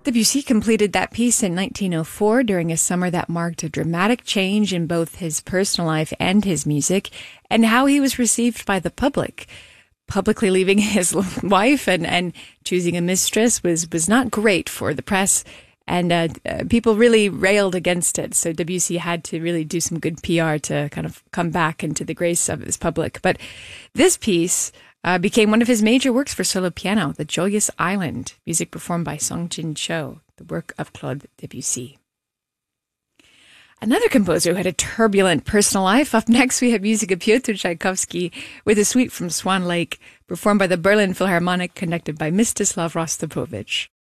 Debussy completed that piece in 1904 during a summer that marked a dramatic change in both his personal life and his music, and how he was received by the public. Publicly leaving his wife and choosing a mistress was not great for the press, and people really railed against it. So Debussy had to really do some good PR to kind of come back into the grace of his public. But this piece became one of his major works for solo piano, The Joyous Island, music performed by Song Jin Cho, the work of Claude Debussy. Another composer who had a turbulent personal life. Up next, we have music of Pyotr Tchaikovsky with a suite from Swan Lake, performed by the Berlin Philharmonic, conducted by Mstislav Rostropovich.